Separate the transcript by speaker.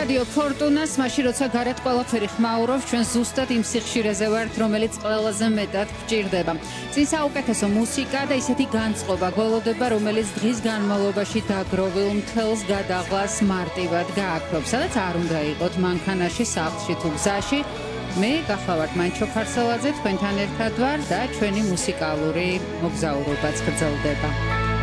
Speaker 1: რადიო ფორტუნას, მაშინ როცა გარეთ ყველაფერი ხმაურობს, ჩვენ ზუსტად იმ სიხშირეზე ვართ, რომელიც ყველაზე მეტად გვჭირდება. წინ საუკეთესო მუსიკა და ისეთი განწყობა გველოდება, რომელიც დღის განმავლობაში დაგროვილ მთელს გადაღლას მარტივად გააქრობს. სადაც არ უნდა იყოთ მანქანაში, სახლში თუ გზაში. მე გახლავართ მანჩო ქარსელაძე, თქვენთან ერთად ვარ და ჩვენი მუსიკალური მოგზაურობაც გრძელდება.